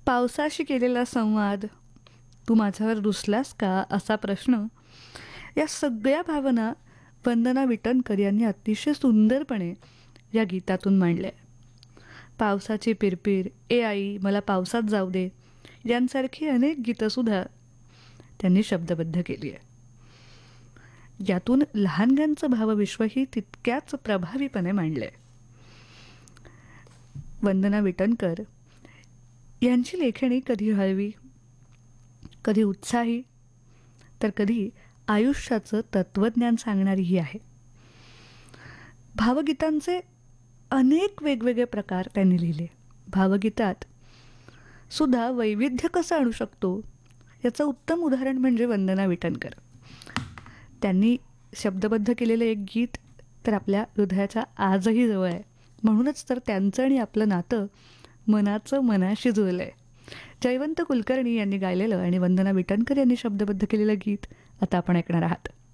पावसाशी केलेला संवाद, तू माझ्यावर रुसलास का असा प्रश्न, या सगळ्या भावना वंदना विटणकर यांनी अतिशय सुंदरपणे या गीतातून मांडल्या. पावसाची पिरपिर, ए आई मला पावसात जाऊ दे, यांसारखी अनेक गीतंसुद्धा त्यांनी शब्दबद्ध केली आहे. यातून लहानग्यांचं भावविश्वही तितक्याच प्रभावीपणे मांडलं आहे. वंदना विटणकर यांची लेखणी कधी हळवी, कधी उत्साही, तर कधी आयुष्याचं तत्त्वज्ञान सांगणारीही आहे. भावगीतांचे अनेक वेगवेगळे प्रकार त्यांनी लिहिले. भावगीतात सुद्धा वैविध्य कसं आणू शकतो याचं उत्तम उदाहरण म्हणजे वंदना विटणकर. त्यांनी शब्दबद्ध केलेलं एक गीत तर आपल्या हृदयाच्या आजही जवळ आहे. म्हणूनच तर त्यांचं आणि आपलं नातं मनाचं मनाशी जुळलं आहे. जयवंत कुलकर्णी यांनी गायलेलं आणि वंदना विटणकर यांनी शब्दबद्ध केलेलं गीत आता आपण ऐकणार आहात.